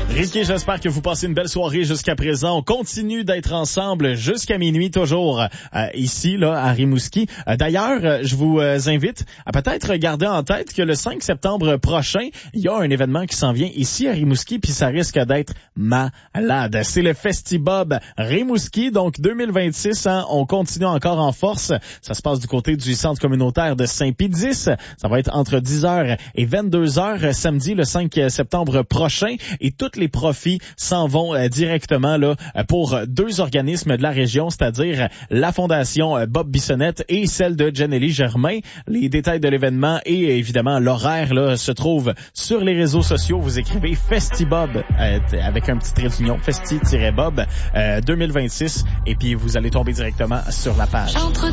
Ricky, j'espère que vous passez une belle soirée jusqu'à présent. On continue d'être ensemble jusqu'à minuit, toujours ici, là, à Rimouski. D'ailleurs, je vous invite à peut-être garder en tête que le 5 septembre prochain, il y a un événement qui s'en vient ici à Rimouski, puis ça risque d'être malade. C'est le Festibob Rimouski, donc 2026, hein, on continue encore en force. Ça se passe du côté du centre communautaire de Saint-Pédis. Ça va être entre 10h et 22h samedi, le 5 septembre prochain, et toutes les profits s'en vont directement là pour deux organismes de la région, c'est-à-dire la Fondation Bob Bissonnette et celle de Jenny Germain. Les détails de l'événement et évidemment l'horaire là se trouvent sur les réseaux sociaux. Vous écrivez Festibob avec un petit trait d'union, Festi-Bob 2026, et puis vous allez tomber directement sur la page.